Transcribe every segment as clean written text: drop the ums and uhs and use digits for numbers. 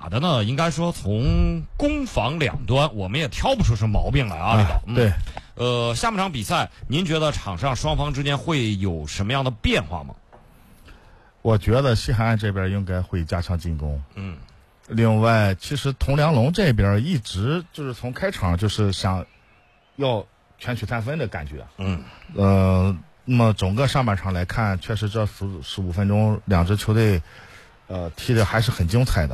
打的呢，应该说从攻防两端，我们也挑不出什么毛病来啊，李导。 对， 下半场比赛，您觉得场上双方之间会有什么样的变化吗？ 我觉得西海岸这边应该会加强进攻。另外，其实铜梁龙这边一直就是从开场就是想要全取3分的感觉。那么整个上半场来看，确实这15分钟两支球队踢的还是很精彩的。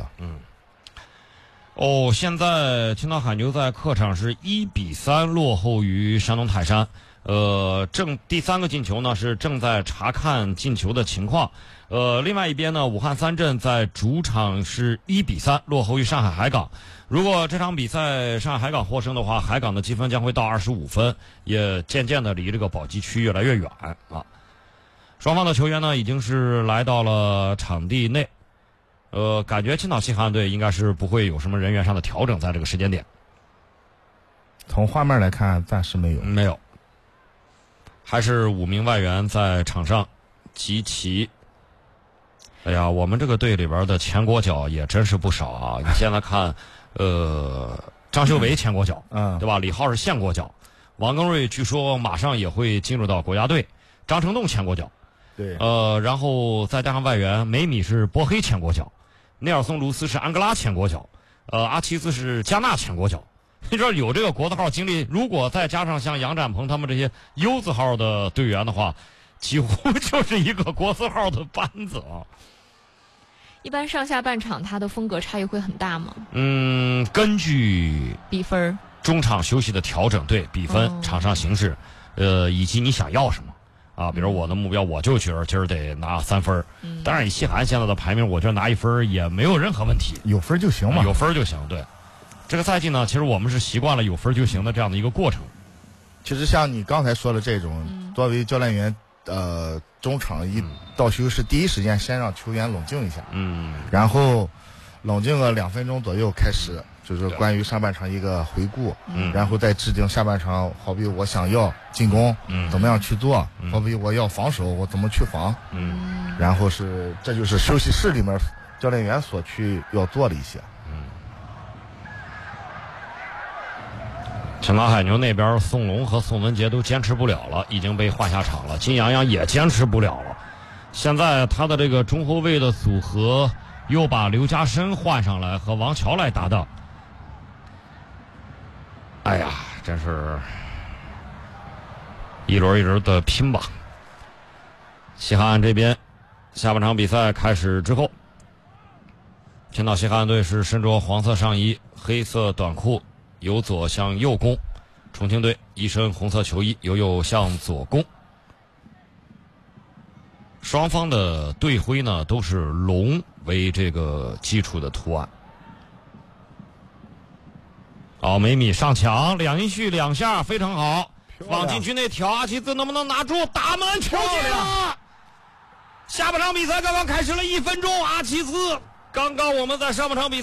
现在青岛海牛在客场是1-3落后于山东泰山。第3个进球呢是正在查看进球的情况。另外一边呢，武汉三镇在主场是1-3落后于上海海港。如果这场比赛上海海港获胜的话，海港的积分将会到25分，也渐渐的离这个保级区越来越远啊。双方的球员呢已经是来到了场地内。感觉青岛西海岸队应该是不会有什么人员上的调整，在这个时间点。 从画面来看，暂时没有， 还是5名外援在场上集齐。哎呀，我们这个队里边的前国脚也真是不少啊！你现在看，张修为前国脚，对吧？李浩是现国脚，王庚瑞据说马上也会进入到国家队，张成栋前国脚， 对， 然后再加上外援，梅米是波黑前国脚，内尔松卢斯是安哥拉前国脚，阿齐兹是加纳前国脚。你知道有这个国字号经历，如果再加上像杨展鹏他们这些 U 字号的队员的话，几乎就是一个国字号的班子啊。 一般上下半场他的风格差异会很大吗？ 根据比分、 中场休息的调整，对比分、场上形势，以及你想要什么啊？比如我的目标，我就觉得今儿得拿3分。当然，以西海岸现在的排名，我觉得拿1分也没有任何问题， 有分就行嘛， 有分就行。对，这个赛季呢，其实我们是习惯了有分就行的这样的一个过程。 其实像你刚才说的这种，作为教练员，中场一到休息第一时间先让球员冷静一下，然后冷静个2分钟左右开始，就是关于上半场一个回顾，然后再制定下半场，好比我想要进攻，怎么样去做，好比我要防守，我怎么去防，然后这就是休息室里面教练员所去要做的一些。 青岛海牛那边，宋龙和宋文杰都坚持不了了，已经被换下场了。金洋洋也坚持不了了。现在他的这个中后卫的组合又把刘家申换上来和王乔来搭档。哎呀，真是一轮一轮的拼吧。西海岸这边，下半场比赛开始之后，青岛西海岸队是身着黄色上衣、黑色短裤。由左向右攻，重庆队一身红色球衣，由右向左攻。双方的队徽呢都是龙为这个基础的图案。好，梅米上抢，2连续2下非常好，往禁区内挑，阿齐兹能不能拿住？打门球进了！下半场比赛刚刚开始了1分钟，阿齐兹刚刚我们在上半场比赛